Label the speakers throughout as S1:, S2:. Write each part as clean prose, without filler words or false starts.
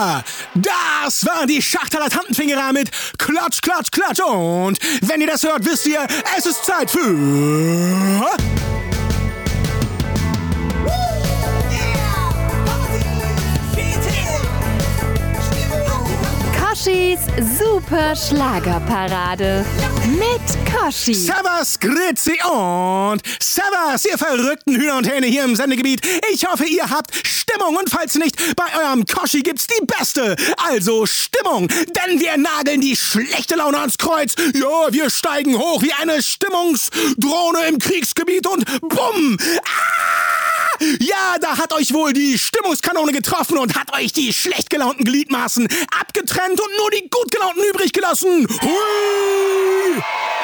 S1: Ja, das waren die Schachtaler Tantenfingerer mit Klatsch, Klatsch, Klatsch. Und wenn ihr das hört, wisst ihr, es ist Zeit für...
S2: Koschis Super Schlagerparade mit Koschi.
S1: Servus, Grüezi und Servus, ihr verrückten Hühner und Hähne hier im Sendegebiet. Ich hoffe, ihr habt Stimmung und falls nicht, bei eurem Koschi gibt's die beste. Also Stimmung, denn wir nageln die schlechte Laune ans Kreuz. Ja, wir steigen hoch wie eine Stimmungsdrohne im Kriegsgebiet und bumm! Ja, da hat euch wohl die Stimmungskanone getroffen und hat euch die schlecht gelaunten Gliedmaßen abgetrennt und nur die gut gelaunten übrig gelassen. Hui!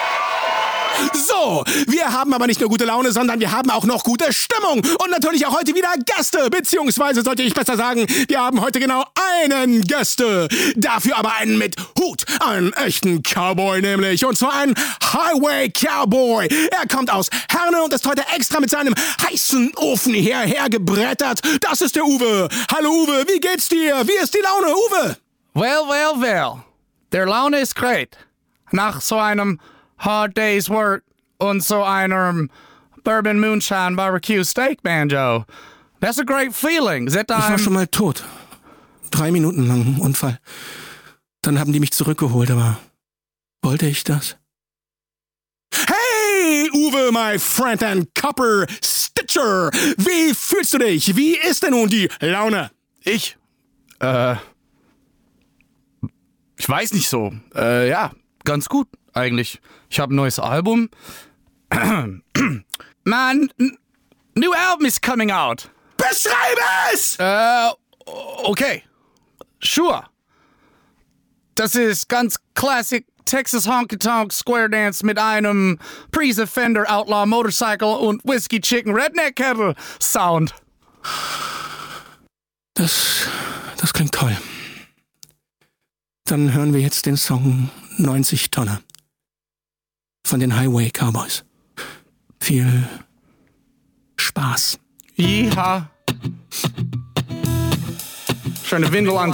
S1: So, wir haben aber nicht nur gute Laune, sondern wir haben auch noch gute Stimmung. Und natürlich auch heute wieder Gäste, beziehungsweise sollte ich besser sagen, wir haben heute genau einen Gäste. Dafür aber einen mit Hut, einen echten Cowboy nämlich. Und zwar einen Highway Cowboy. Er kommt aus Herne und ist heute extra mit seinem heißen Ofen hierher gebrettert. Das ist der Uwe. Hallo Uwe, wie geht's dir? Wie ist die Laune, Uwe?
S3: Well. Der Laune ist great. Nach so einem Hard Day's Work und so einem Bourbon Moonshine Barbecue Steak Banjo. That's a great feeling.
S1: Ich war schon mal tot. 3 Minuten lang im Unfall. Dann haben die mich zurückgeholt, aber wollte ich das? Hey, Uwe, my friend and Copper Stitcher. Wie fühlst du dich? Wie ist denn nun die Laune?
S3: Ich weiß nicht so. Ja, ganz gut eigentlich. Ich habe ein neues Album. Man, new album is coming out.
S1: Beschreib es!
S3: Okay. Sure. Das ist ganz Classic Texas Honky Tonk Square Dance mit einem Priest Fender Outlaw Motorcycle und Whiskey Chicken Redneck Kettle Sound.
S1: Das klingt toll. Dann hören wir jetzt den Song 90 Tonner von den Highway Cowboys. Viel Spaß.
S3: Yeehaw. Schöne Windel an.